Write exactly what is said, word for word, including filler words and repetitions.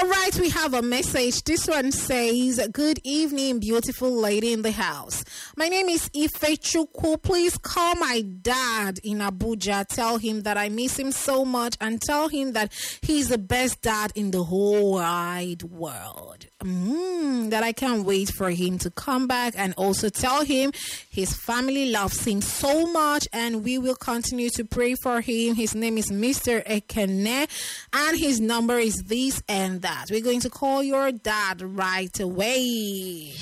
All right, we have a message. This one says, good evening, beautiful lady in the house. My name is Ife Chukwu. Please call my dad in Abuja. Tell him that I miss him so much and tell him that he's the best dad in the whole wide world. Mm, that I can't wait for him to come back, and also tell him his family loves him so much and we will continue to pray for him. His name is Mister Ekene and his number is this and that. We're going to call your dad right away.